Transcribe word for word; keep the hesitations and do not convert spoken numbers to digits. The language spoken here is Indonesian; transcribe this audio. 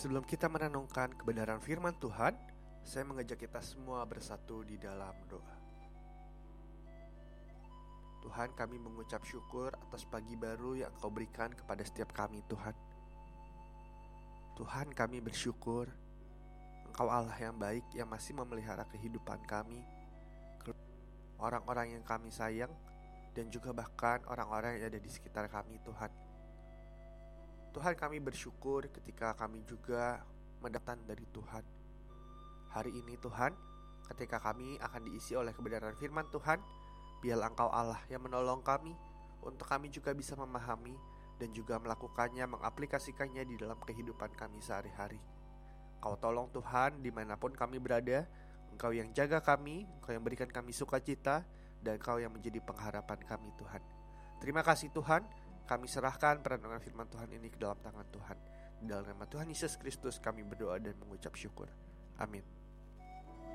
Sebelum kita merenungkan kebenaran firman Tuhan, saya mengajak kita semua bersatu di dalam doa. Tuhan, kami mengucap syukur atas pagi baru yang Engkau berikan kepada setiap kami, Tuhan. Tuhan, kami bersyukur Engkau Allah yang baik yang masih memelihara kehidupan kami, orang-orang yang kami sayang, dan juga bahkan orang-orang yang ada di sekitar kami, Tuhan. Tuhan, kami bersyukur ketika kami juga mendatang dari Tuhan. Hari ini Tuhan, ketika kami akan diisi oleh kebenaran firman Tuhan, biarlah Engkau Allah yang menolong kami untuk kami juga bisa memahami dan juga melakukannya, mengaplikasikannya di dalam kehidupan kami sehari-hari. Engkau tolong Tuhan dimanapun kami berada, Engkau yang jaga kami, Engkau yang berikan kami sukacita, dan Engkau yang menjadi pengharapan kami, Tuhan. Terima kasih Tuhan, kami serahkan perenungan firman Tuhan ini ke dalam tangan Tuhan. Di dalam nama Tuhan Yesus Kristus kami berdoa dan mengucap syukur. Amin.